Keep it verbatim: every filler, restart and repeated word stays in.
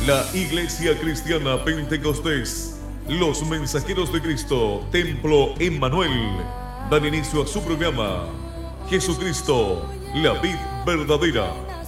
La Iglesia Cristiana Pentecostés, los Mensajeros de Cristo, Templo Emmanuel, dan inicio a su programa Jesucristo, la vid verdadera.